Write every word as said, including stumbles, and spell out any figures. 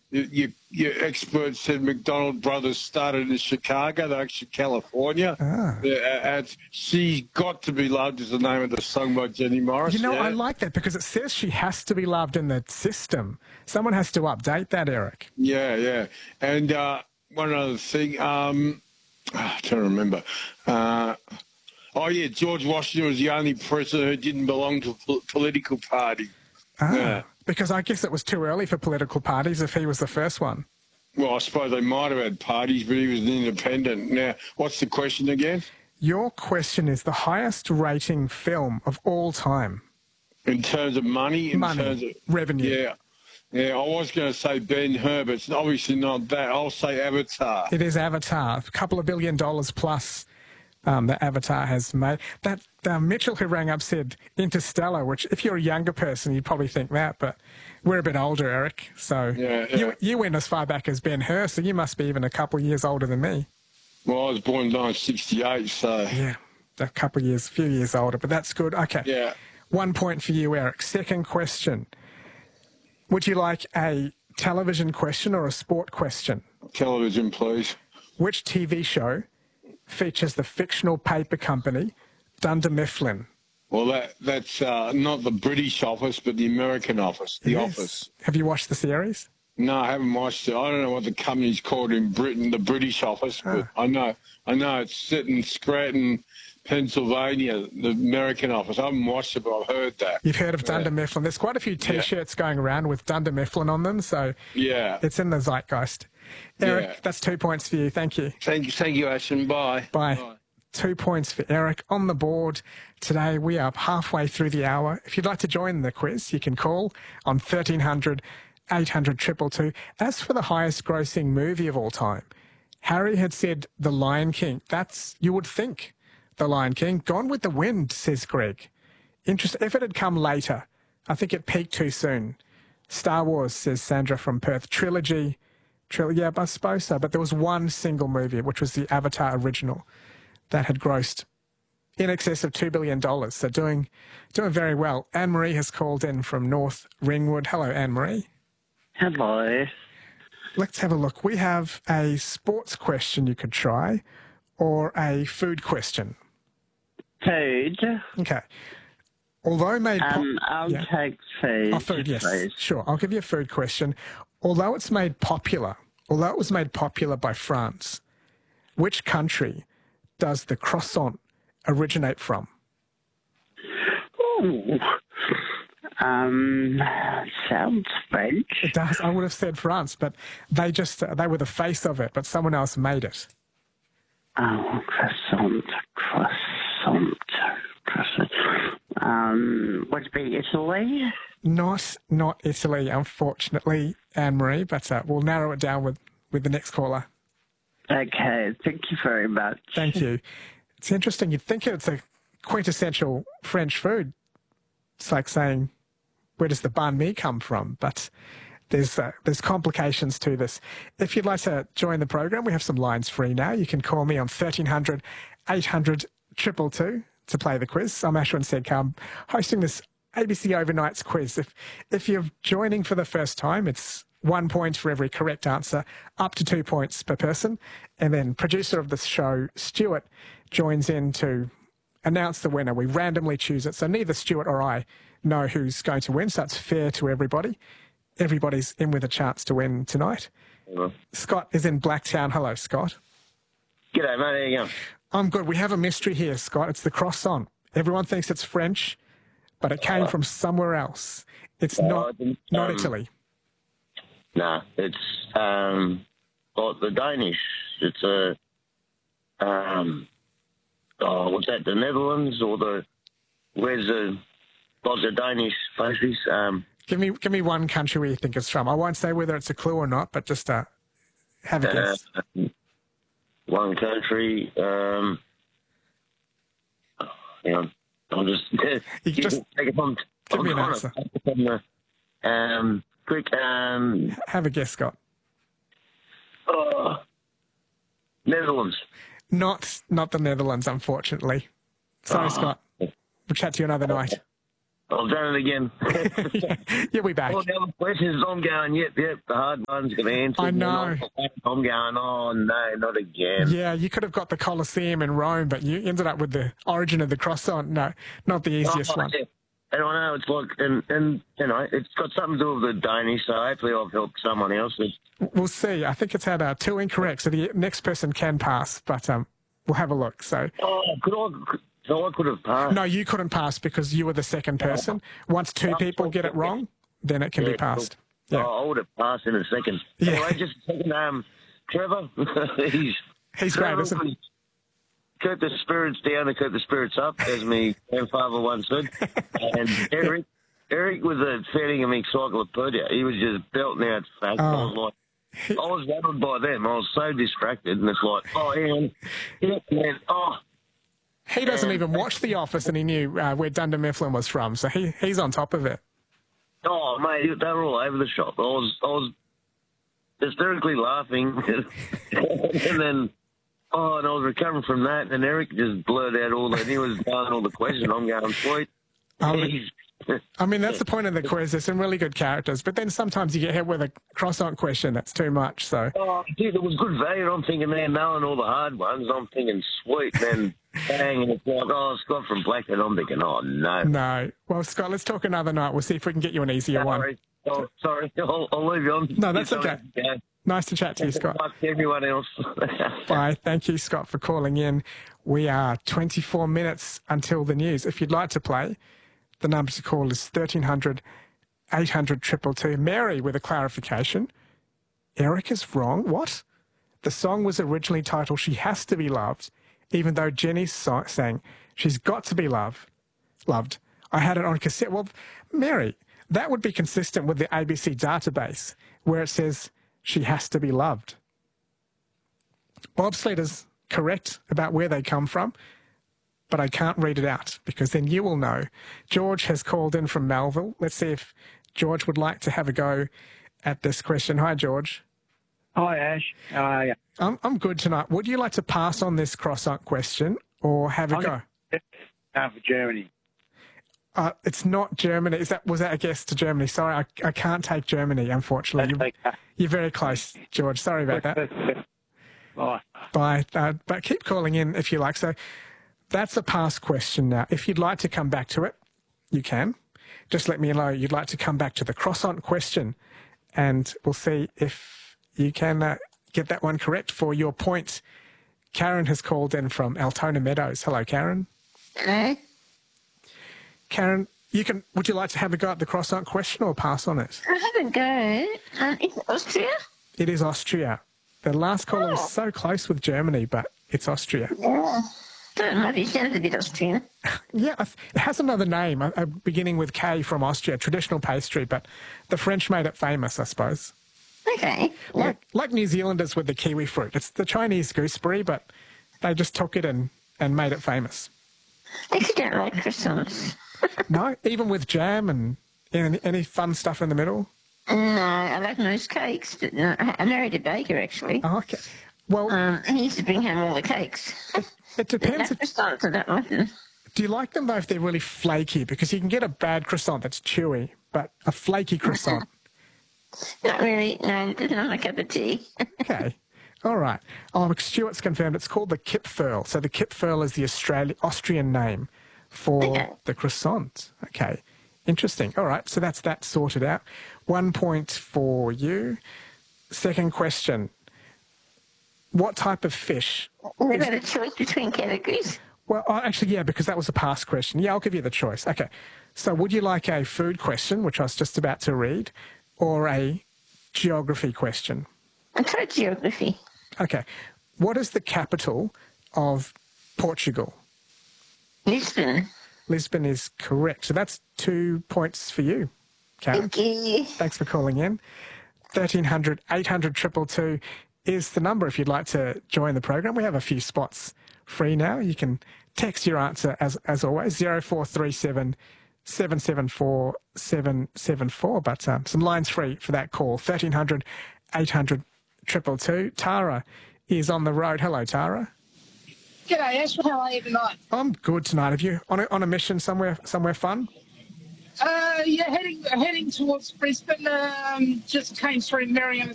Your, your expert said McDonald Brothers started in Chicago. They're actually California. Ah. Uh, She's Got to Be Loved is the name of the song by Jenny Morris. You know, yeah. I like that because it says she has to be loved in the system. Someone has to update that, Eric. Yeah, yeah. And uh, one other thing, um, I'm trying to remember. Uh, oh, yeah, George Washington was the only president who didn't belong to a po- political party. Ah, Yeah. because I guess it was too early for political parties if he was the first one. Well, I suppose they might have had parties, but he was an independent. Now, what's the question again? Your question is the highest rating film of all time. In terms of money? In Money, terms of, revenue. Yeah. Yeah, I was going to say Ben-Hur, but it's obviously not that. I'll say Avatar. It is Avatar, a couple of billion dollars plus um, that Avatar has made. That uh, Mitchell who rang up said Interstellar, which if you're a younger person, you'd probably think that, but we're a bit older, Eric. So Yeah, yeah. You, you went as far back as Ben-Hur, so you must be even a couple of years older than me. Well, I was born in nineteen sixty-eight, so... Yeah, a couple of years, a few years older, but that's good. Okay. Yeah. One point for you, Eric. Second question. Would you like a television question or a sport question? Television, please. Which T V show features the fictional paper company Dunder Mifflin? Well, that that's uh, not the British Office, but the American Office, The Yes. Office. Have you watched the series? No, I haven't watched it. I don't know what the company's called in Britain, the British Office, but I know I know it's set in Scranton, Pennsylvania, the American Office. I haven't watched it, but I've heard that. You've heard of Dunder Mifflin. There's quite a few T-shirts going around with Dunder Mifflin on them, so Yeah. it's in the zeitgeist. Eric, Yeah. that's two points for you. Thank you. Thank you, thank you, Ashton. Bye. Bye. Two points for Eric on the board. Today we are halfway through the hour. If you'd like to join the quiz, you can call on thirteen hundred, eight hundred, two two two. As for the highest grossing movie of all time, Harry had said The Lion King. That's, you would think, The Lion King. Gone with the Wind, says Greg. Interest, if it had come later, I think it peaked too soon. Star Wars, says Sandra from Perth. Trilogy. Trilogy, yeah, I suppose so. But there was one single movie, which was the Avatar original, that had grossed in excess of two billion dollars. So doing doing very well. Anne-Marie has called in from North Ringwood. Hello, Anne-Marie. Hello. Let's have a look. We have a sports question you could try or a food question. Food. Okay. Although made... po- Um, I'll yeah. take food. Oh, food, yes. please. Sure. I'll give you a food question. Although it's made popular, although it was made popular by France, which country does the croissant originate from? Ooh. Um, sounds French. It does. I would have said France, but they just, uh, they were the face of it, but someone else made it. Oh, croissant, croissant, croissant. Um, would it be Italy? Not, not Italy, unfortunately, Anne-Marie, but uh, we'll narrow it down with, with the next caller. Okay, thank you very much. Thank you. It's interesting. You'd think it's a quintessential French food. It's like saying, where does the banh mi come from? But there's uh, there's complications to this. If you'd like to join the program, we have some lines free now. You can call me on thirteen hundred, eight hundred, two two two to play the quiz. I'm Ashwin Sedkar. I'm hosting this A B C Overnights quiz. If, if you're joining for the first time, it's one point for every correct answer, up to two points per person. And then producer of the show, Stuart, joins in to announce the winner. We randomly choose it. So neither Stuart or I know who's going to win. So it's fair to everybody. Everybody's in with a chance to win tonight. Hello. Scott is in Blacktown. Hello, Scott. G'day, mate. How you going? I'm good. We have a mystery here, Scott. It's the croissant. Everyone thinks it's French, but it came from somewhere else. It's Uh, not, not um, Italy. Nah, it's um, like the Danish. It's a um, oh, what's that? The Netherlands or the where's the like the Danish pastries? Um, Give me, give me one country where you think it's from. I won't say whether it's a clue or not, but just uh, have a uh, guess. one country. Um, oh, hang on, I'm just You can just take it from. give I'm me an trying answer. to take it from the, um, quick. Um, Have a guess, Scott. oh, Netherlands. Not, not the Netherlands, unfortunately. Sorry, Oh. Scott. We'll chat to you another night. I've done it again. You'll be back. All the other questions, I'm going, yep, yep, the hard one's going to answer. I know. I'm going, oh, no, not again. Yeah, you could have got the Colosseum in Rome, but you ended up with the origin of the croissant. No, not the easiest Oh, one. yeah. And I know it's like, and, and, you know, it's got something to do with the Danish, so hopefully I've helped someone else. We'll see. I think it's had uh, two incorrect, so the next person can pass, but um, we'll have a look. So, Oh, could I, so I could have passed. no, you couldn't pass because you were the second person. Once two people get it wrong, then it can Yeah, be passed. cool. Yeah. Oh, I would have passed in a second. Yeah. Anyway, just a second, um, Trevor, he's... He's great, Trevor, isn't he? Keep the spirits down and keep the spirits up, as my grandfather once said. And Eric, Eric was a feeding of encyclopedia. He was just belting out facts. Oh. I was like, I was rattled by them. I was so distracted, and it's like, oh, hang on. Yeah, man, oh. He doesn't even watch The Office, and he knew uh, where Dunder Mifflin was from, so he he's on top of it. Oh, mate, they were all over the shop. I was, I was hysterically laughing. And then, oh, and I was recovering from that, and Eric just blurted out all that. He was done all the questions. I'm going, sweet. I mean, He's- I mean, that's the point of the quiz. There's some really good characters, but then sometimes you get hit with a croissant question that's too much, so... Oh, dude, it was good value. I'm thinking, man, knowing all the hard ones, I'm thinking, sweet. Then, bang, and it's like, oh, Scott from Blackhead. I'm thinking, oh, no. No. Well, Scott, let's talk another night. We'll see if we can get you an easier one. Sorry. Oh, sorry. I'll, I'll leave you on. No, that's Sorry. okay. Yeah. Nice to chat to you, Scott. Fuck everyone else. Bye. Thank you, Scott, for calling in. We are twenty-four minutes until the news. If you'd like to play, the number to call is thirteen hundred, eight hundred, two two two. Mary with a clarification. Eric is wrong. What? The song was originally titled She Has to Be Loved, even though Jenny so- sang She's Got to Be Loved. Loved. I had it on cassette. Well, Mary, that would be consistent with the A B C database where it says She Has to Be Loved. Bobsled is correct about where they come from, but I can't read it out because then you will know. George has called in from Melville. Let's see if George would like to have a go at this question. Hi, George. Hi, Ash. How are you? I'm, I'm good tonight. Would you like to pass on this croissant question or have a I'm go? going for Germany. Uh, it's not Germany. Is that was that a guess to Germany? Sorry, I, I can't take Germany, unfortunately. That's You're, okay. you're very close, George. Sorry about that. Bye. Bye. Uh, but keep calling in if you like. So that's a past question now. If you'd like to come back to it, you can. Just let me know you'd like to come back to the croissant question, and we'll see if you can uh, get that one correct for your point. Karen has called in from Altona Meadows. Hello, Karen. Hello. Karen, you can. Would you like to have a go at the croissant question or pass on it? I have a go. Um, is it Austria? It is Austria. The last caller Oh. was so close with Germany, but it's Austria. Yeah. Don't know, it sounds a bit Austrian. Yeah, I th- it has another name, uh, uh, beginning with K from Austria, traditional pastry, but the French made it famous, I suppose. Okay. Yeah. Like, like New Zealanders with the kiwi fruit. It's the Chinese gooseberry, but they just took it and, and made it famous. I actually don't like croissants. No, even with jam and any, any fun stuff in the middle. No, I like most cakes, but no, I I married a baker, actually. Oh, okay. Well, Um, he used to bring home all the cakes. it, it depends. Not If, croissants, I don't like them. do you like them, though, if they're really flaky? Because you can get a bad croissant that's chewy, but a flaky croissant. Not really. No, it's not my cup of tea. Okay. All right. Oh, Stuart's confirmed it's called the Kipferl. So the Kipferl is the Australian Austrian name for Okay. the croissant. Okay. Interesting. All right. So that's that sorted out. One point for you. Second question. What type of fish? What about a choice between categories? Well, oh, actually, yeah, because that was a past question. Yeah, I'll give you the choice. Okay. So would you like a food question, which I was just about to read, or a geography question? I tried geography. Okay. What is the capital of Portugal? Lisbon. Lisbon is correct. So that's two points for you, Karen. Thank you. Thanks for calling in. thirteen hundred, eight hundred, two two two is the number if you'd like to join the program. We have a few spots free now. You can text your answer as as always, zero four three seven, seven seven four, seven seven four. But um, some lines free for that call. thirteen hundred, eight hundred, two two two. Tara is on the road. Hello, Tara. G'day, Ash. How are you tonight? I'm good tonight. Have you on a, on a mission somewhere somewhere fun? Uh, yeah, heading heading towards Brisbane. Um, just came through Marion